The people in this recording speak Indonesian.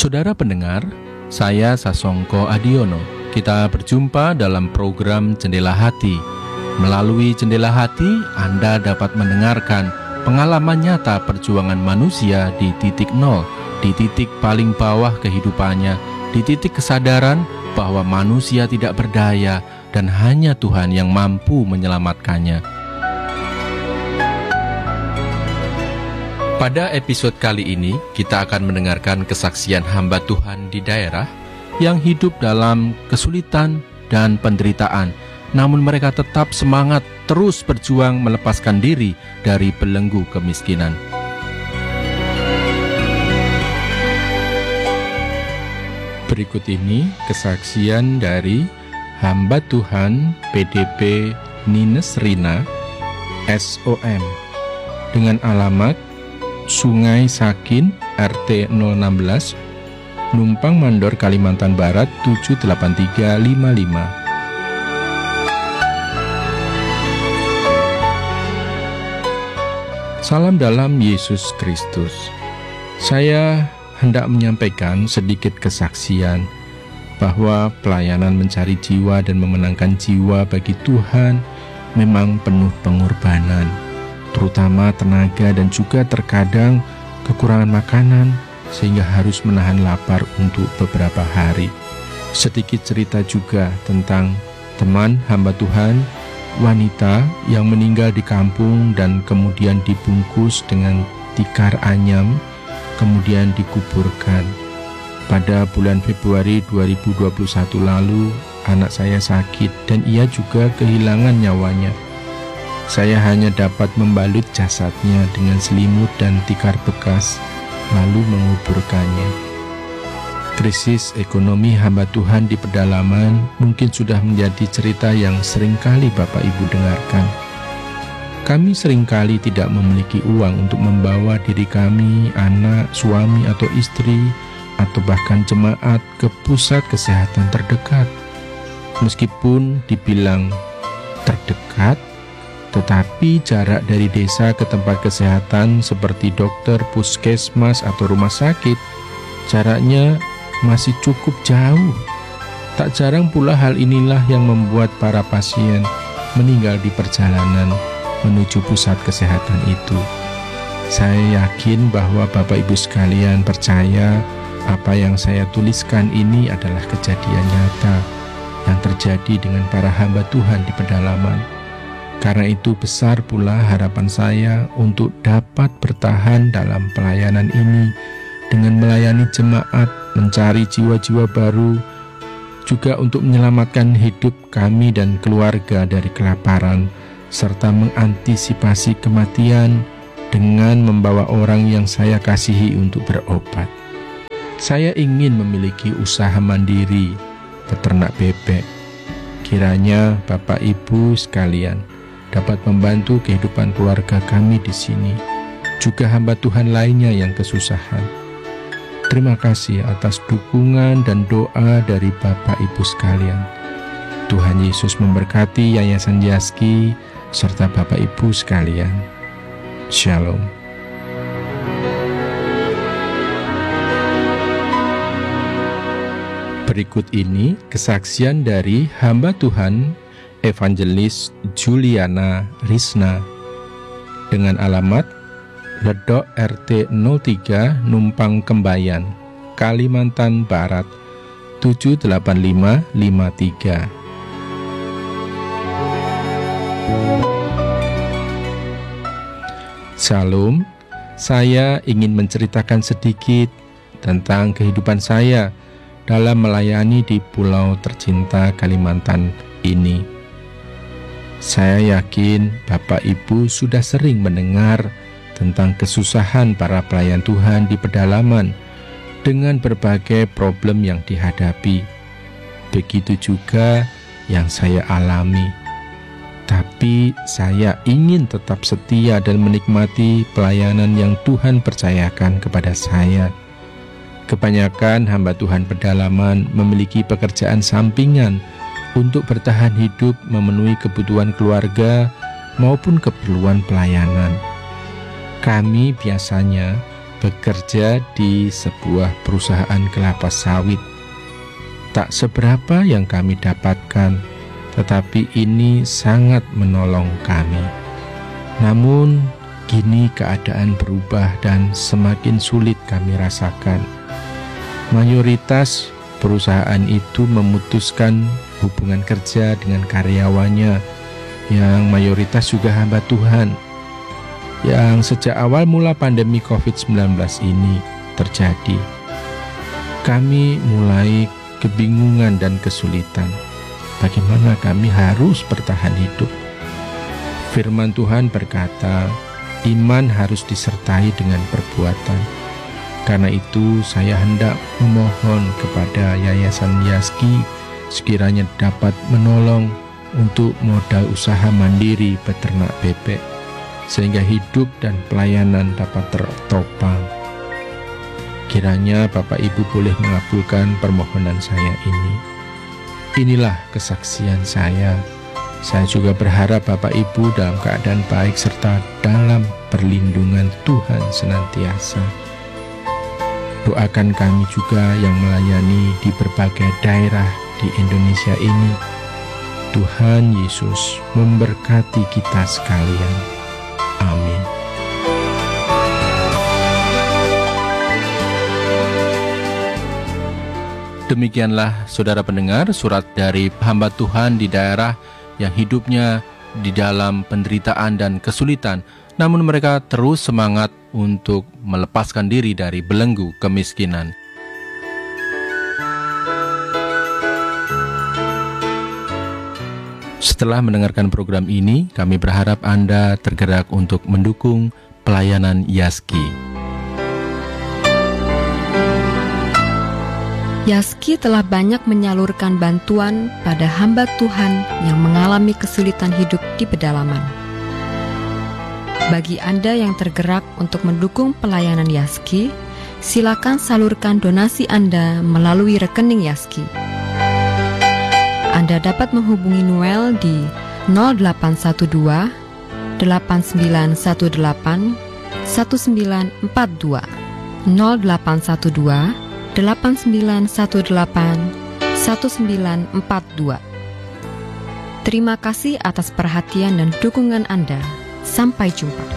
Saudara pendengar, saya Sasongko Adiono. Kita berjumpa dalam program Jendela Hati. Melalui Jendela Hati, Anda dapat mendengarkan pengalaman nyata perjuangan manusia di titik nol, di titik paling bawah kehidupannya, di titik kesadaran bahwa manusia tidak berdaya dan hanya Tuhan yang mampu menyelamatkannya. Pada episode kali ini, kita akan mendengarkan kesaksian hamba Tuhan di daerah yang hidup dalam kesulitan dan penderitaan, namun mereka tetap semangat terus berjuang melepaskan diri dari belenggu kemiskinan. Berikut ini kesaksian dari hamba Tuhan PDP Nines Rina, SOM, dengan alamat Sungai Sakin, RT 016, Numpang Mandor, Kalimantan Barat 78355. Salam dalam Yesus Kristus. Saya hendak menyampaikan sedikit kesaksian bahwa pelayanan mencari jiwa dan memenangkan jiwa bagi Tuhan memang penuh pengorbanan, terutama tenaga dan juga terkadang kekurangan makanan sehingga harus menahan lapar untuk beberapa hari. Sedikit cerita juga tentang teman hamba Tuhan, wanita yang meninggal di kampung dan kemudian dibungkus dengan tikar anyam, kemudian dikuburkan. Pada bulan Februari 2021 lalu, anak saya sakit dan ia juga kehilangan nyawanya. Saya hanya dapat membalut jasadnya dengan selimut dan tikar bekas, lalu menguburkannya. Krisis ekonomi hamba Tuhan di pedalaman mungkin sudah menjadi cerita yang seringkali Bapak Ibu dengarkan. Kami seringkali tidak memiliki uang untuk membawa diri kami, anak, suami atau istri, atau bahkan jemaat ke pusat kesehatan terdekat. Meskipun dibilang terdekat, tetapi jarak dari desa ke tempat kesehatan seperti dokter, puskesmas, atau rumah sakit, jaraknya masih cukup jauh. Tak jarang pula hal inilah yang membuat para pasien meninggal di perjalanan menuju pusat kesehatan itu. Saya yakin bahwa Bapak Ibu sekalian percaya apa yang saya tuliskan ini adalah kejadian nyata yang terjadi dengan para hamba Tuhan di pedalaman. Karena itu besar pula harapan saya untuk dapat bertahan dalam pelayanan ini dengan melayani jemaat, mencari jiwa-jiwa baru, juga untuk menyelamatkan hidup kami dan keluarga dari kelaparan, serta mengantisipasi kematian dengan membawa orang yang saya kasihi untuk berobat. Saya ingin memiliki usaha mandiri, peternak bebek. Kiranya Bapak Ibu sekalian dapat membantu kehidupan keluarga kami di sini, juga hamba Tuhan lainnya yang kesusahan. Terima kasih atas dukungan dan doa dari Bapak Ibu sekalian. Tuhan Yesus memberkati Yayasan Yaski serta Bapak Ibu sekalian. Shalom. Berikut ini kesaksian dari hamba Tuhan Evangelis Juliana Risna dengan alamat Ledok RT 03 Numpang Kembayan, Kalimantan Barat 78553. Shalom, saya ingin menceritakan sedikit tentang kehidupan saya dalam melayani di pulau tercinta Kalimantan ini. Saya yakin Bapak Ibu sudah sering mendengar tentang kesusahan para pelayan Tuhan di pedalaman dengan berbagai problem yang dihadapi. Begitu juga yang saya alami. Tapi saya ingin tetap setia dan menikmati pelayanan yang Tuhan percayakan kepada saya. Kebanyakan hamba Tuhan pedalaman memiliki pekerjaan sampingan untuk bertahan hidup, memenuhi kebutuhan keluarga maupun keperluan pelayanan. Kami biasanya bekerja di sebuah perusahaan kelapa sawit. Tak seberapa yang kami dapatkan, tetapi ini sangat menolong kami. Namun, kini keadaan berubah dan semakin sulit kami rasakan. Mayoritas perusahaan itu memutuskan hubungan kerja dengan karyawannya yang mayoritas juga hamba Tuhan, yang sejak awal mula pandemi COVID-19 ini terjadi. Kami mulai kebingungan dan kesulitan. Bagaimana kami harus bertahan hidup? Firman Tuhan berkata, iman harus disertai dengan perbuatan. Karena itu saya hendak memohon kepada Yayasan Yaski sekiranya dapat menolong untuk modal usaha mandiri peternak bebek, sehingga hidup dan pelayanan dapat tertopang. Kiranya Bapak Ibu boleh mengabulkan permohonan saya ini. Inilah kesaksian saya. Saya juga berharap Bapak Ibu dalam keadaan baik serta dalam perlindungan Tuhan senantiasa. Doakan kami juga yang melayani di berbagai daerah di Indonesia ini. Tuhan Yesus memberkati kita sekalian. Amin. Demikianlah saudara pendengar surat dari hamba Tuhan di daerah yang hidupnya di dalam penderitaan dan kesulitan, namun mereka terus semangat untuk melepaskan diri dari belenggu kemiskinan. Setelah mendengarkan program ini, kami berharap Anda tergerak untuk mendukung pelayanan Yaski. Yaski telah banyak menyalurkan bantuan pada hamba Tuhan yang mengalami kesulitan hidup di pedalaman. Bagi Anda yang tergerak untuk mendukung pelayanan Yaski, silakan salurkan donasi Anda melalui rekening Yaski. Anda dapat menghubungi Noel di 0812 8918 1942 0812 8918 1942. Terima kasih atas perhatian dan dukungan Anda. Sampai jumpa.